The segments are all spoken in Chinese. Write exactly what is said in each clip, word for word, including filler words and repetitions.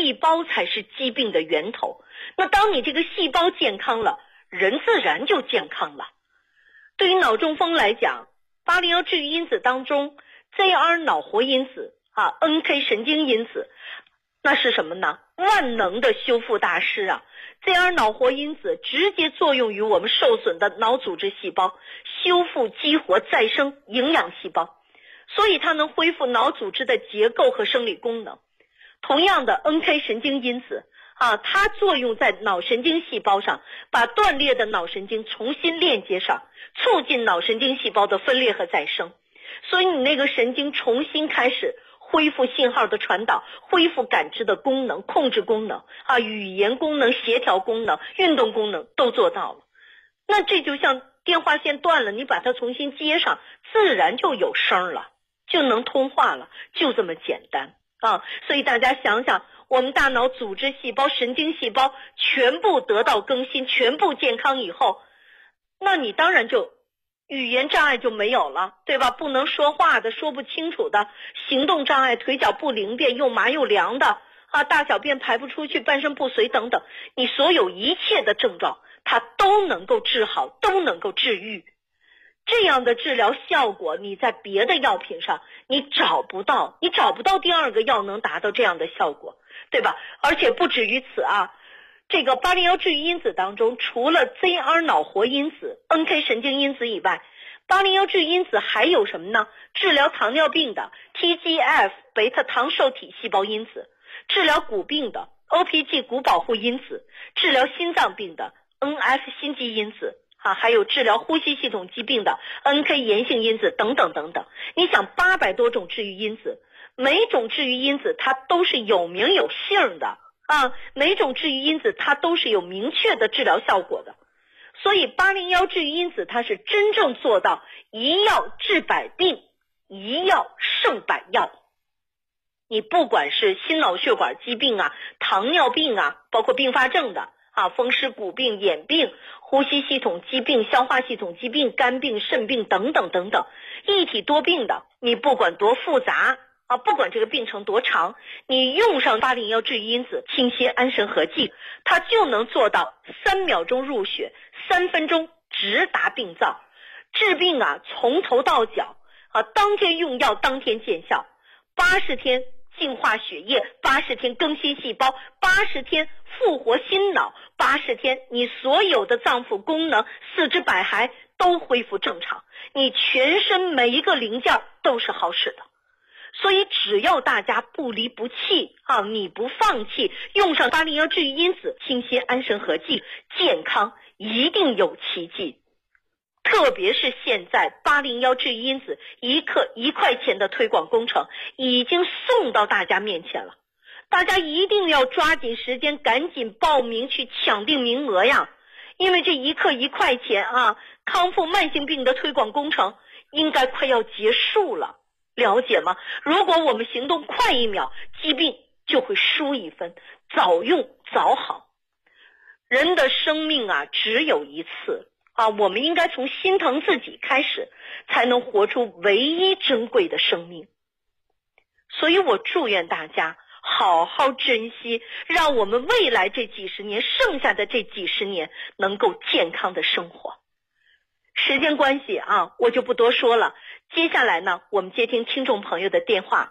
细胞才是疾病的源头。那当你这个细胞健康了，人自然就健康了。对于脑中风来讲，八零一治愈因子当中 Z R 脑活因子啊 N K 神经因子，那是什么呢？万能的修复大师啊。 Z R 脑活因子直接作用于我们受损的脑组织细胞，修复激活再生营养细胞，所以它能恢复脑组织的结构和生理功能。同样的 N K 神经因子啊，它作用在脑神经细胞上，把断裂的脑神经重新链接上，促进脑神经细胞的分裂和再生，所以你那个神经重新开始恢复信号的传导，恢复感知的功能、控制功能啊，语言功能、协调功能、运动功能都做到了。那这就像电话线断了，你把它重新接上，自然就有声了，就能通话了，就这么简单啊！所以大家想想，我们大脑组织细胞、神经细胞全部得到更新，全部健康以后，那你当然就语言障碍就没有了，对吧？不能说话的，说不清楚的，行动障碍，腿脚不灵便，又麻又凉的啊，大小便排不出去，半身不遂等等，你所有一切的症状它都能够治好，都能够治愈。这样的治疗效果你在别的药品上你找不到，你找不到第二个药能达到这样的效果，对吧？而且不止于此啊，这个八零一治愈因子当中，除了 Z R 脑活因子、N K 神经因子以外，八零一治愈因子还有什么呢？治疗糖尿病的 T G F 贝塔糖受体细胞因子，治疗骨病的 O P G 骨保护因子，治疗心脏病的 N F 心肌因子啊，还有治疗呼吸系统疾病的 N K 炎性因子等等等等。你想八百多种治愈因子，每种治愈因子它都是有名有姓的啊，每种治愈因子它都是有明确的治疗效果的。所以八零一治愈因子它是真正做到一药治百病，一药胜百药。你不管是心脑血管疾病啊、糖尿病啊，包括并发症的啊，风湿骨病、眼病、呼吸系统疾病、消化系统疾病、肝病、肾病等等等等，一体多病的，你不管多复杂啊，不管这个病程多长，你用上八零一治愈因子清心安神合剂，它就能做到三秒钟入血，三分钟直达病灶，治病啊从头到脚啊，当天用药当天见效，八十天净化血液，八十天更新细胞，八十天复活心脑，八十天你所有的脏腑功能、四肢百骸都恢复正常，你全身每一个零件都是好使的。所以只要大家不离不弃啊，你不放弃，用上八零一治愈因子清心安神合剂，健康一定有奇迹。特别是现在八零一治愈因子一克一块钱的推广工程已经送到大家面前了，大家一定要抓紧时间赶紧报名去抢定名额呀，因为这一克一块钱啊，康复慢性病的推广工程应该快要结束了，了解吗？如果我们行动快一秒，疾病就会输一分，早用早好。人的生命啊只有一次啊，我们应该从心疼自己开始，才能活出唯一珍贵的生命。所以我祝愿大家好好珍惜，让我们未来这几十年，剩下的这几十年能够健康的生活。时间关系啊，我就不多说了。接下来呢，我们接听听众朋友的电话。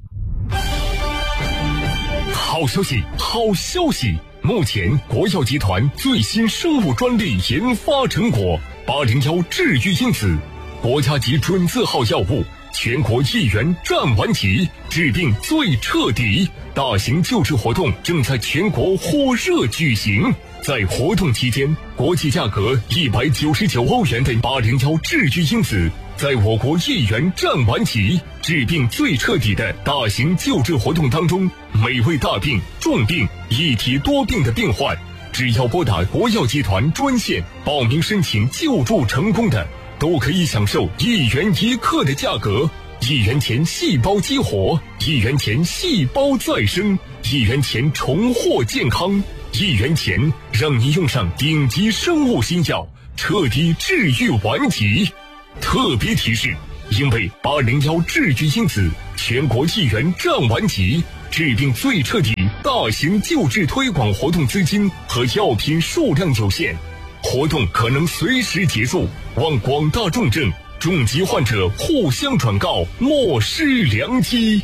好消息，好消息！目前国药集团最新生物专利研发成果八零一治愈因子，国家级准字号药物，全国一元占完齐，治病最彻底。大型救治活动正在全国火热举行。在活动期间，国际价格一百九十九欧元的八零一治愈因子，在我国一元占完齐，治病最彻底的大型救治活动当中，每位大病、重病、一体多病的病患，只要拨打国药集团专线报名申请救助成功的，都可以享受一元一克的价格。一元钱细胞激活，一元钱细胞再生，一元钱重获健康，一元钱让你用上顶级生物新药，彻底治愈顽疾。特别提示，因为八零一治愈因子全国一元占顽疾，治病最彻底， 大型救治推广活动资金和药品数量有限，活动可能随时结束，望广大重症、重疾患者互相转告，莫失良机。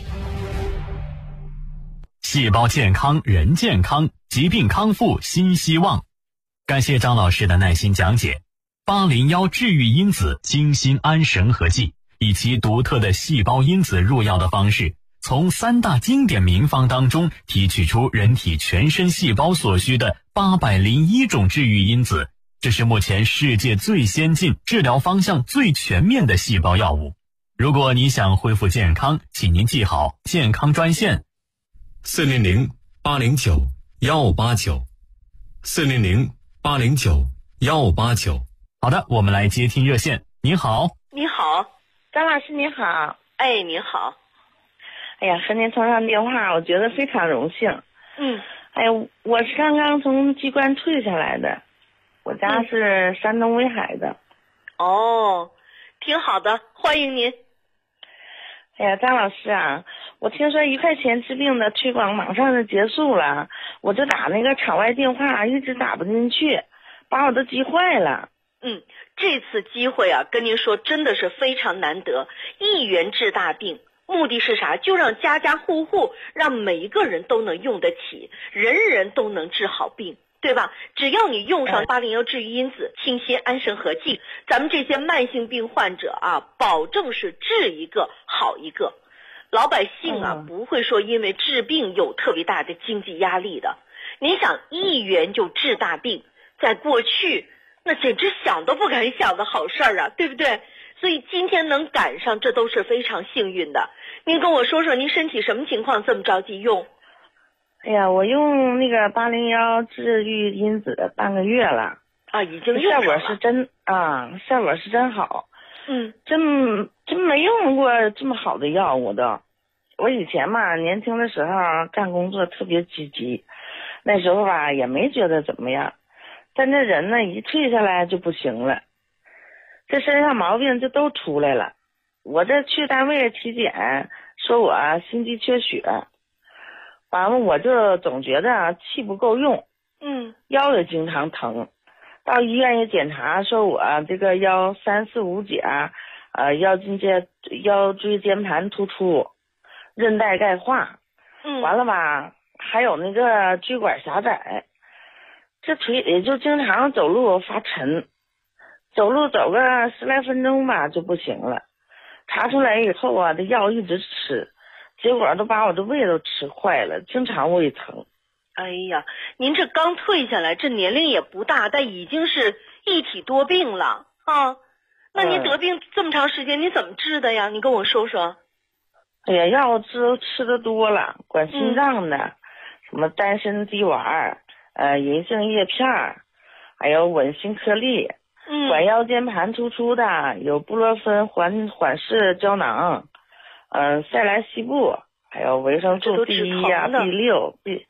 细胞健康人健康，疾病康复新希望。感谢张老师的耐心讲解。八零一治愈因子精心安神合剂，以其独特的细胞因子入药的方式，从三大经典名方当中提取出人体全身细胞所需的八百零一种治愈因子，这是目前世界最先进、治疗方向最全面的细胞药物。如果你想恢复健康，请您记好健康专线四零零八零九幺八九，四零零八零九幺八九。 好的，我们来接听热线。您好。 你好， 张老师你好。 哎，你好。 哎呀，和您通上电话，我觉得非常荣幸。 嗯。 哎呀，我是刚刚从机关退下来的，我家是山东威海的。 嗯、哦，挺好的，欢迎您。 哎呀，张老师啊，我听说一块钱治病的推广马上就结束了，我就打那个场外电话，一直打不进去，把我都急坏了。 嗯，这次机会啊，跟您说真的是非常难得，一元治大病，目的是啥？就让家家户户，让每一个人都能用得起，人人都能治好病，对吧？只要你用上八零一治愈因子清心安神合剂，咱们这些慢性病患者啊，保证是治一个好一个。老百姓啊，不会说因为治病有特别大的经济压力的。您想一元就治大病，在过去那简直想都不敢想的好事儿啊，对不对？所以今天能赶上，这都是非常幸运的。您跟我说说，您身体什么情况这么着急用？ 哎呀，我用那个八零一治愈因子半个月了啊，已经用上了，效了， 果是真啊，效果是真好。 嗯， 真真没用过这么好的药物的。我以前嘛，年轻的时候干工作特别积极，那时候吧也没觉得怎么样。但这人呢，一退下来就不行了，这身上毛病就都出来了。我这去单位体检，说我心肌缺血，完了我就总觉得气不够用， 嗯， 腰也经常疼。到医院一检查，说我这个腰三四五甲，呃，腰筋间腰椎间盘突出，韧带钙化， 嗯， 完了吧，还有那个椎管狭窄。这腿也就经常走路发沉，走路走个十来分钟吧就不行了。查出来以后啊，这药一直吃，结果都把我的胃都吃坏了，经常胃疼。 哎呀，您这刚退下来，这年龄也不大，但已经是一体多病了啊。那您得病这么长时间，你怎么治的呀？你跟我说说。 哎呀，药吃吃的多了，管心脏的，嗯、什么丹参滴丸。呃，银杏叶片，还有稳心颗粒， 嗯， 管腰间盘突出的有布洛芬缓缓释胶囊，嗯、呃，塞莱西布，还有维生素 D 一呀、B 六、B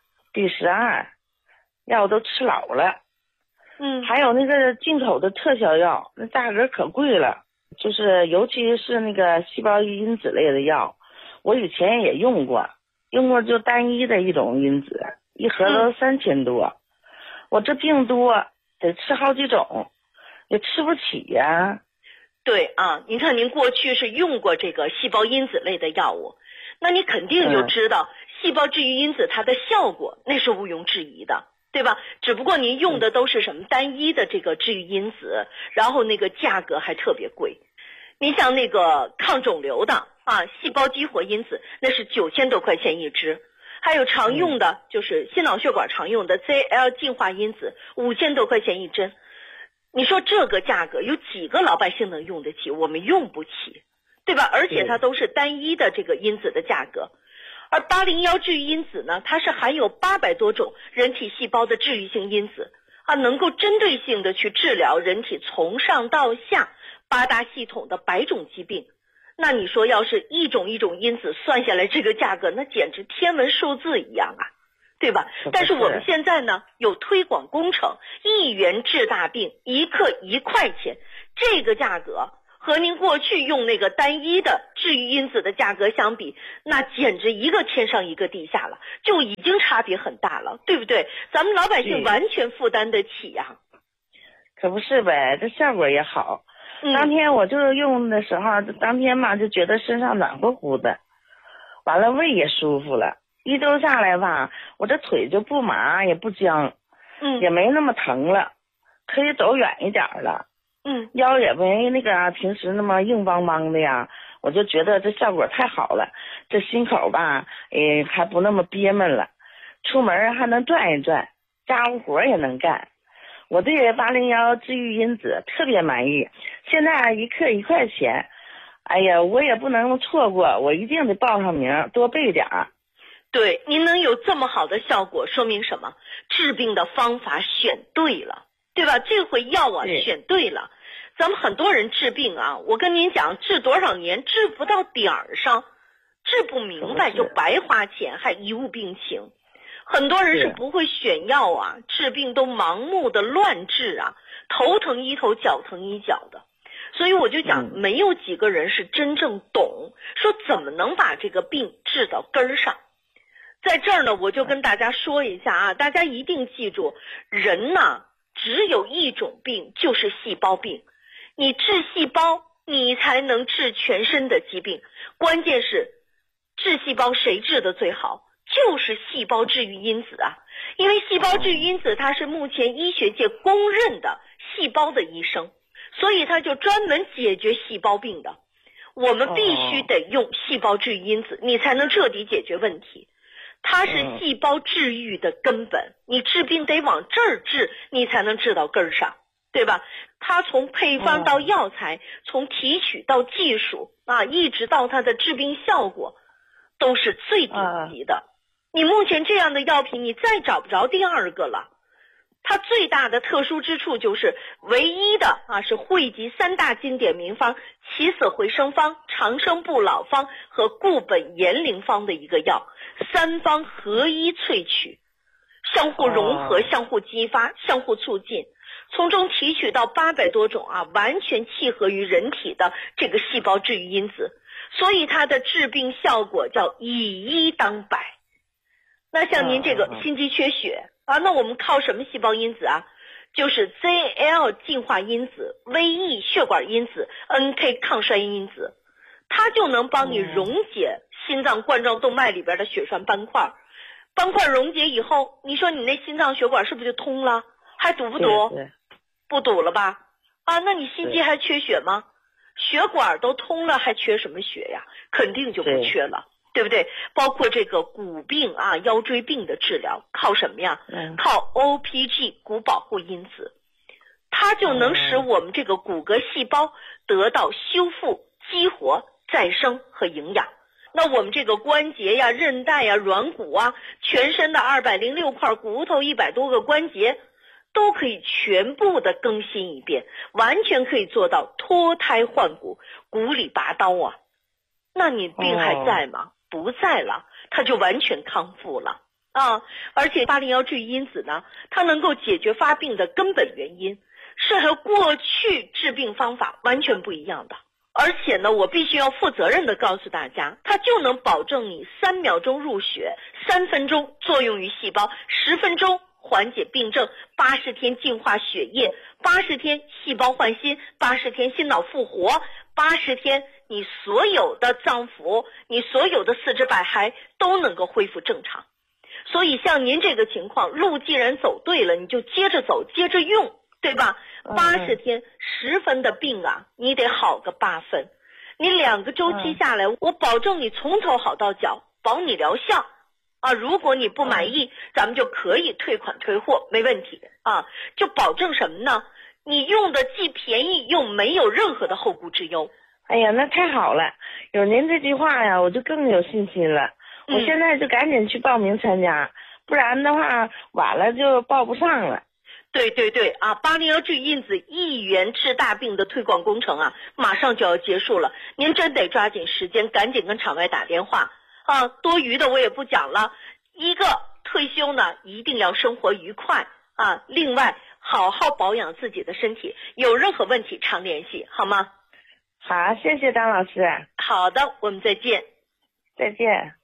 B 十二，药都吃老了。 嗯， 还有那个进口的特效药，那价格可贵了，就是尤其是那个细胞因子类的药，我以前也用过，用过就单一的一种因子。一盒都三千多、嗯，我这病多，得吃好几种，也吃不起呀、啊。 对啊，您看您过去是用过这个细胞因子类的药物，那你肯定就知道、嗯、细胞治愈因子它的效果那是毋庸置疑的，对吧？只不过您用的都是什么单一的这个治愈因子，然后那个价格还特别贵。你像那个抗肿瘤的啊，细胞激活因子那是九千多块钱一支。还有常用的就是心脑血管常用的 Z L 净化因子，五千多块钱一针。你说这个价格有几个老百姓能用得起？我们用不起，对吧？而且它都是单一的这个因子的价格。而八零一治愈因子呢，它是含有八百多种人体细胞的治愈性因子啊，能够针对性的去治疗人体从上到下八大系统的百种疾病。那你说要是一种一种因子算下来这个价格，那简直天文数字一样啊，对吧？但是我们现在呢有推广工程，一元治大病，一克一块钱，这个价格和您过去用那个单一的治愈因子的价格相比，那简直一个天上一个地下了，就已经差别很大了，对不对？咱们老百姓完全负担得起呀。 可不是呗，这效果也好。 嗯、 当天我就是用的时候，当天嘛就觉得身上暖乎乎的，完了胃也舒服了。一周下来吧，我这腿就不麻也不僵， 嗯， 也没那么疼了，可以走远一点了。 嗯， 腰也没那个平时那么硬邦邦的呀，我就觉得这效果太好了。这心口吧，诶，还不那么憋闷了，出门还能转一转，家务活也能干。我对八零幺治愈因子特别满意，现在一克一块钱，哎呀，我也不能错过，我一定得报上名，多备点儿。 对，您能有这么好的效果，说明什么？治病的方法选对了，对吧？这回药啊选对了。咱们很多人治病啊，我跟您讲，治多少年治不到点儿上，治不明白就白花钱，还贻误病情。很多人是不会选药啊，治病都盲目的乱治啊，头疼一头脚疼一脚的。所以我就讲，没有几个人是真正懂说怎么能把这个病治到根儿上。在这儿呢，我就跟大家说一下啊，大家一定记住，人呢只有一种病，就是细胞病。你治细胞，你才能治全身的疾病。关键是治细胞谁治的最好？就是细胞治愈因子啊，因为细胞治愈因子它是目前医学界公认的细胞的医生，所以它就专门解决细胞病的。我们必须得用细胞治愈因子，你才能彻底解决问题。它是细胞治愈的根本，你治病得往这儿治，你才能治到根儿上，对吧？它从配方到药材，从提取到技术啊，一直到它的治病效果，都是最顶级的。你目前这样的药品，你再找不着第二个了。它最大的特殊之处就是唯一的啊，是汇集三大经典名方起死回生方、长生不老方和固本延龄方的一个药，三方合一萃取，相互融合、相互激发、相互促进，从中提取到八百多种啊，完全契合于人体的这个细胞治愈因子，所以它的治病效果叫以一当百。那像您这个心肌缺血啊，那我们靠什么细胞因子啊？就是 Z L 净化因子、V E 血管因子、N K 抗衰因子，它就能帮你溶解心脏冠状动脉里边的血栓斑块。斑块溶解以后，你说你那心脏血管是不是就通了？还堵不堵？不堵了吧？啊，那你心肌还缺血吗？血管都通了，还缺什么血呀？肯定就不缺了。对不对？包括这个骨病啊、腰椎病的治疗，靠什么呀？嗯、靠 O P G 骨保护因子，它就能使我们这个骨骼细胞得到修复、激活、再生和营养。那我们这个关节呀、韧带呀、软骨啊，全身的二百零六块骨头、一百多个关节，都可以全部的更新一遍，完全可以做到脱胎换骨、骨里拔刀啊。那你病还在吗？哦不在了，它就完全康复了啊！而且八零幺治愈因子呢，它能够解决发病的根本原因，是和过去治病方法完全不一样的。而且呢，我必须要负责任的告诉大家，它就能保证你三秒钟入血，三分钟作用于细胞，十分钟缓解病症，八十天净化血液，八十天细胞换新，八十天心脑复活，八十天你所有的脏腑，你所有的四肢百骸都能够恢复正常。所以像您这个情况，路既然走对了，你就接着走，接着用，对吧？八十天十分的病啊，你得好个八分。你两个周期下来，我保证你从头好到脚，保你疗效啊。如果你不满意，咱们就可以退款退货，没问题啊。就保证什么呢？你用的既便宜又没有任何的后顾之忧。 哎呀，那太好了！有您这句话呀，我就更有信心了。我现在就赶紧去报名参加，嗯、不然的话晚了就报不上了。 对对对啊，八零幺治愈因子一元治大病的推广工程啊，马上就要结束了，您真得抓紧时间，赶紧跟场外打电话啊！多余的我也不讲了。一个退休呢，一定要生活愉快啊！另外，好好保养自己的身体，有任何问题常联系，好吗？ 好，谢谢张老师， 好的，我们再见。 再见。